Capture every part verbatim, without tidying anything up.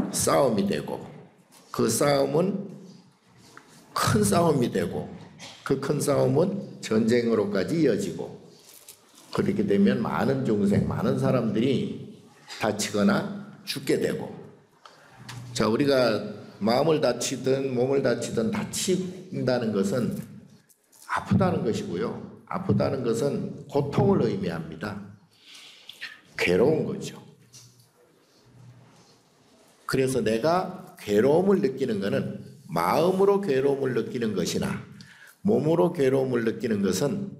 싸움이 되고 그 싸움은 큰 싸움이 되고 그 큰 싸움은 전쟁으로까지 이어지고 그렇게 되면 많은 중생, 많은 사람들이 다치거나 죽게 되고 자 우리가 마음을 다치든 몸을 다치든 다친다는 것은 아프다는 것이고요. 아프다는 것은 고통을 의미합니다. 괴로운 거죠. 그래서 내가 괴로움을 느끼는 것은 마음으로 괴로움을 느끼는 것이나 몸으로 괴로움을 느끼는 것은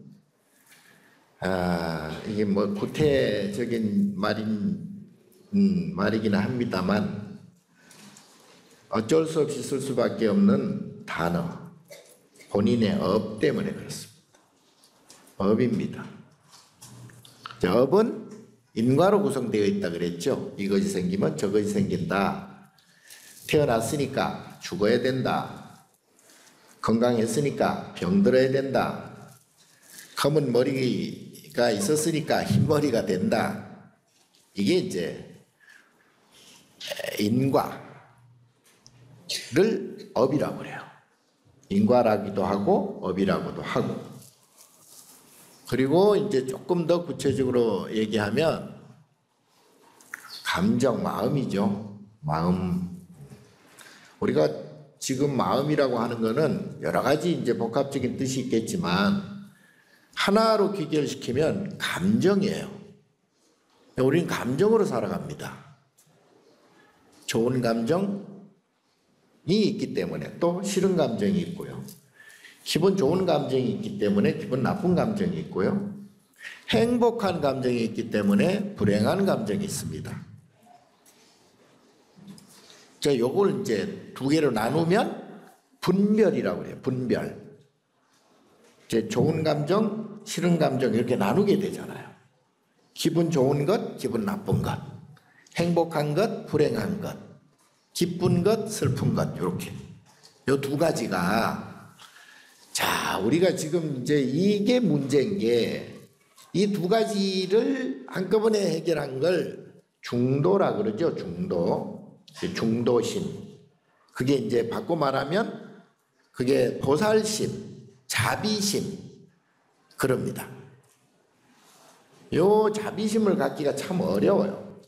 아, 이게 뭐 구태적인 말인 음, 말이기는 합니다만 어쩔 수 없이 쓸 수밖에 없는 단어 본인의 업 때문에 그렇습니다. 업입니다. 업은 인과로 구성되어 있다 그랬죠. 이것이 생기면 저것이 생긴다. 태어났으니까 죽어야 된다. 건강했으니까 병들어야 된다. 검은 머리가 있었으니까 흰머리가 된다. 이게 이제 인과를 업이라고 그래요. 인과라기도 하고 업이라고도 하고 그리고 이제 조금 더 구체적으로 얘기하면 감정, 마음이죠. 마음. 우리가 지금 마음이라고 하는 거는 여러 가지 이제 복합적인 뜻이 있겠지만 하나로 귀결시키면 감정이에요. 우리는 감정으로 살아갑니다. 좋은 감정이 있기 때문에 또 싫은 감정이 있고요. 기분 좋은 감정이 있기 때문에 기분 나쁜 감정이 있고요. 행복한 감정이 있기 때문에 불행한 감정이 있습니다. 자, 요걸 이제 두 개로 나누면 분별이라고 해요. 분별. 이제 좋은 감정, 싫은 감정 이렇게 나누게 되잖아요. 기분 좋은 것, 기분 나쁜 것. 행복한 것, 불행한 것. 기쁜 것, 슬픈 것. 이렇게. 요 두 가지가 자, 우리가 지금 이제 이게 문제인 게 이 두 가지를 한꺼번에 해결한 걸 중도라 그러죠. 중도. 중도심. 그게 이제 바꿔 말하면 그게 보살심, 자비심 그럽니다. 요 자비심을 갖기가 참 어려워요.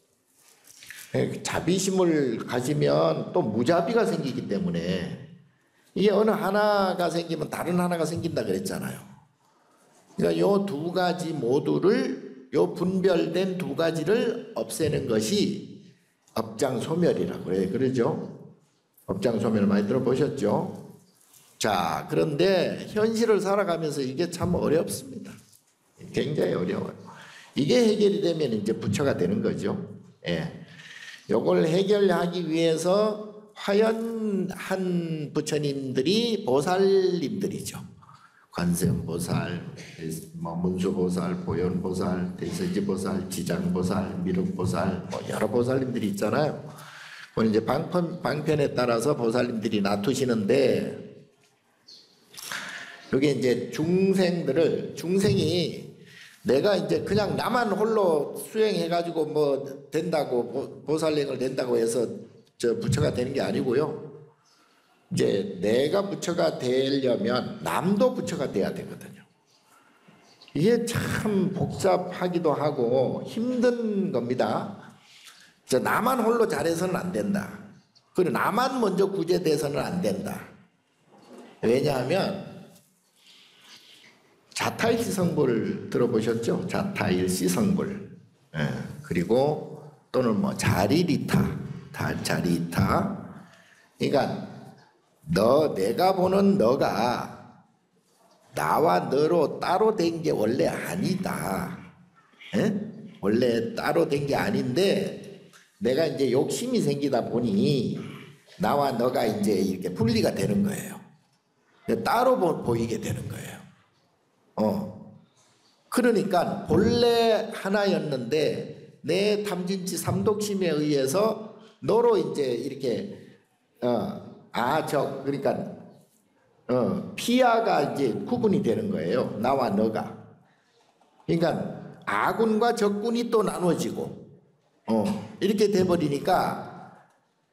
자비심을 가지면 또 무자비가 생기기 때문에 이게 어느 하나가 생기면 다른 하나가 생긴다 그랬잖아요. 그러니까 요 두 가지 모두를 요 분별된 두 가지를 없애는 것이 업장소멸이라고 그래 그러죠. 업장소멸 많이 들어보셨죠? 자, 그런데 현실을 살아가면서 이게 참 어렵습니다. 굉장히 어려워요. 이게 해결이 되면 이제 부처가 되는 거죠. 예. 요걸 해결하기 위해서 화연한 부처님들이 보살님들이죠. 관세음보살, 뭐 문수보살, 보현보살, 대세지보살, 지장보살, 미륵보살, 뭐 여러 보살님들이 있잖아요. 그건 이제 방편, 방편에 따라서 보살님들이 나투시는데, 여기 이제 중생들을, 중생이 내가 이제 그냥 나만 홀로 수행해가지고 뭐 된다고, 보살행을 된다고 해서 저 부처가 되는 게 아니고요. 이제 내가 부처가 되려면 남도 부처가 돼야 되거든요. 이게 참 복잡하기도 하고 힘든 겁니다. 저 나만 홀로 잘해서는 안 된다. 그리고 나만 먼저 구제돼서는 안 된다. 왜냐하면 자타일시성불 들어보셨죠? 자타일시성불. 예. 그리고 또는 뭐 자리리타, 자리리타. 그러니까 너 내가 보는 너가 나와 너로 따로 된 게 원래 아니다. 에? 원래 따로 된 게 아닌데 내가 이제 욕심이 생기다 보니 나와 너가 이제 이렇게 분리가 되는 거예요. 따로 보이게 되는 거예요. 어. 그러니까 본래 하나였는데 내 탐진치 삼독심에 의해서 너로 이제 이렇게 어. 아, 저, 그러니까, 어, 피아가 이제 구분이 되는 거예요. 나와 너가. 그러니까, 아군과 적군이 또 나눠지고, 어, 이렇게 돼버리니까,